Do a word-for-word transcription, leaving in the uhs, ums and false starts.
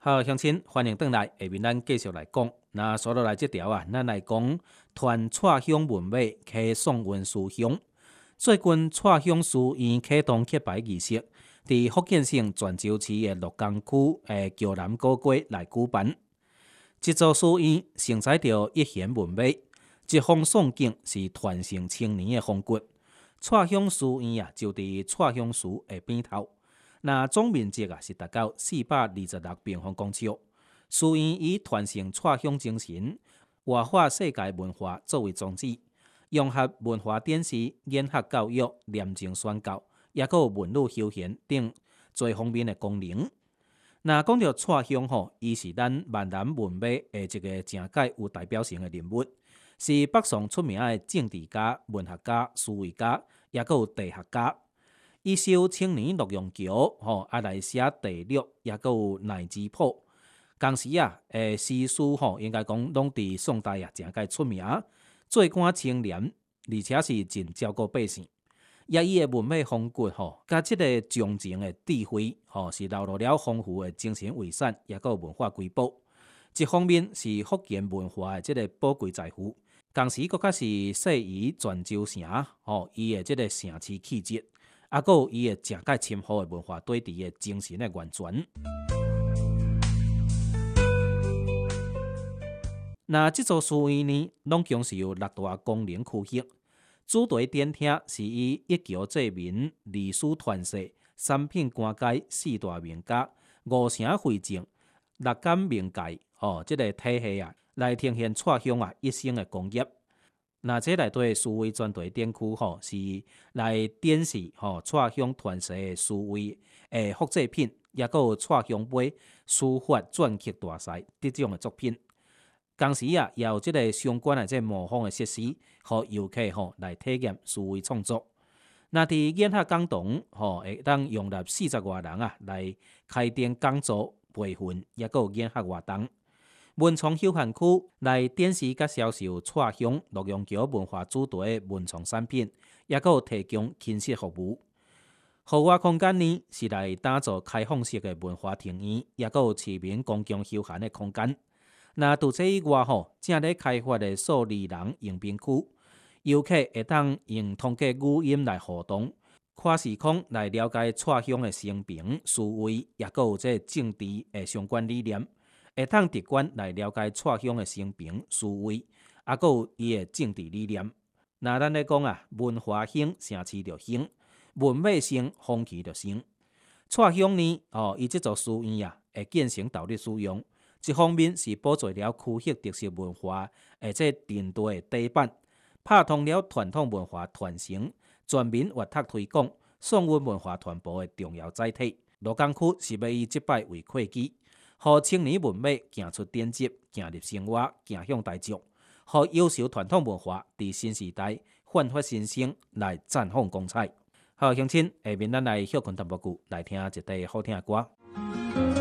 好，乡亲，欢迎回来。下面咱继续来讲。那说落来这条啊，咱来讲团蔡乡文尾开送文书乡。最近蔡乡书院启动揭牌仪式，伫福建省泉州市的鹿港区的桥南古街来举办。这座书院承载着一弦文尾，一封送景是传承千年的风骨。蔡乡书院啊，就伫蔡乡书的边头。那总面积啊是达到四百二十六平方公尺。书院以传承蔡乡精神、活化世界文化作为宗旨，融合文化典史、研学教育、廉政宣教，也有文旅休闲等多方面的功能。那讲到蔡乡吼，伊是咱闽南文尾的一个正解有代表性的人物，是北宋出名的政治家、文学家、思维家，也有地学家。伊修青年洛阳桥，吼，啊来写地录，也有《乃之谱》。当时啊，诶，诗书吼，应该讲拢伫宋代啊，正解出名，做官清廉，而且是真照顾百姓。也伊的文美风骨吼，甲即个忠情的智慧，吼，是流露了丰富的精神遗产，也有文化瑰宝。一方面是福建文化的即个宝贵财富，同时佫较是适宜泉州城，吼，伊的即个城市气质。啊，还有伊个正解深厚的文化对峙的精神的源泉。那这座书院呢，拢共是有六大功能区域。主题展厅是以一桥济民、历史传世、三品官阶、四大名家、五城会政、六感名界哦，这个体系啊，来呈现蔡乡啊一生的功业。那这内底思维专题展区吼，是来展示吼蔡乡传世的思维诶复制品，也有蔡乡杯书法篆刻大赛这种的作品。同时啊，也有这个相关的这模仿的设施，和游客吼来体验思维创作。那伫研学讲堂吼，会当容纳四十外人啊来开展讲座、培训，也有研学活动。文创休闲区来展示甲销售蔡乡洛阳桥文化主题的文创产品，也有提供亲切服务。户外空间呢是来打造开放式的文化庭院，也有市民公共休闲的空间。那除此以外吼，正在开发的数字人迎宾区，游客会当用通过语音来互动，看时空来了解蔡乡的生平、思维，也有这政治的相关理念。会当直观来了解蔡乡的生平、思维，也有伊的政治理念。那咱咧讲啊，文化兴，城市就兴；文美兴，风气就兴。蔡乡呢，哦，伊这座书院啊，会建成导入使用。一方面是保存了区域特色文化，而且定地的底板，拍通了传统文化传承、全民活读推广、宋文文化传播的重要载体。鹿港区是要以这摆为契机。互青年文美行出典籍，行入生活，行向大众，互优秀传统文化伫新时代焕发新生，来绽放光彩。好，乡亲，下面咱来休困淡薄句，来听一块好听的歌。